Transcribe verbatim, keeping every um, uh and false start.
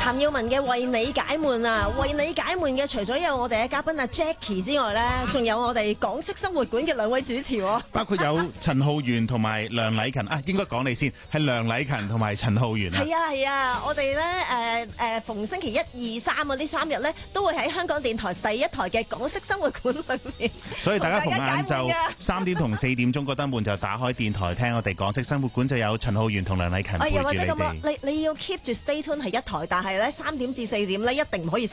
譚耀文嘅為你解悶啊，為你解悶嘅除咗有我哋嘅嘉賓阿 Jackie 之外咧，仲有我哋港式生活館嘅兩位主持， 包括有陳浩源同埋梁禮勤啊，應該講你先，係梁禮勤同埋陳浩源啊。 係啊係啊，我哋咧誒誒逢星期一二三啊呢三日咧，都會喺香港電台第一台嘅港式生活館裏面。 所以大家逢晏晝三點同四點鐘覺得悶就打開電台聽我哋港式生活館，就有陳浩源同梁禮勤陪住你哋。 你你要 keep 住 stay tune 係一台，但係咧三點至四點咧一定唔可以。